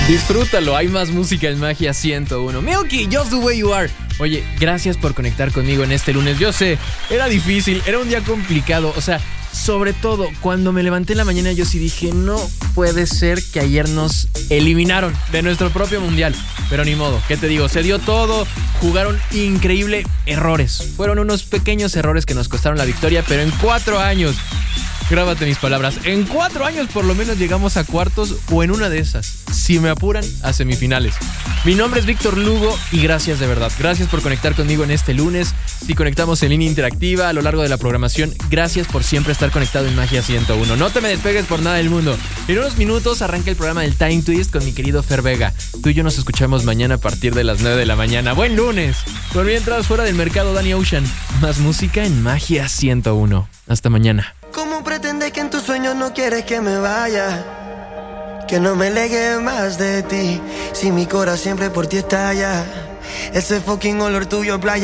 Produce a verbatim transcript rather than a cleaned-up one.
Disfrútalo, hay más música en Magia ciento uno. Milky, Just the Way You Are. Oye, gracias por conectar conmigo en este lunes. Yo sé, era difícil, era un día complicado. O sea, sobre todo, cuando me levanté en la mañana yo sí dije, no puede ser que ayer nos eliminaron de nuestro propio mundial. Pero ni modo, ¿qué te digo? Se dio todo, jugaron increíble. Errores, fueron unos pequeños errores que nos costaron la victoria, pero en cuatro años... Grábate mis palabras. En cuatro años por lo menos llegamos a cuartos o en una de esas, si me apuran, a semifinales. Mi nombre es Víctor Lugo y gracias de verdad. Gracias por conectar conmigo en este lunes. Si conectamos en línea interactiva a lo largo de la programación, gracias por siempre estar conectado en Magia ciento uno. No te me despegues por nada del mundo. En unos minutos arranca el programa del Time Twist con mi querido Fer Vega. Tú y yo nos escuchamos mañana a partir de las nueve de la mañana. ¡Buen lunes! Por mientras, fuera del mercado, Danny Ocean. Más música en Magia ciento uno. Hasta mañana. ¿Cómo pretendes que en tus sueños no quieres que me vaya? Que no me legue más de ti. Si mi corazón siempre por ti estalla. Ese fucking olor tuyo, playa.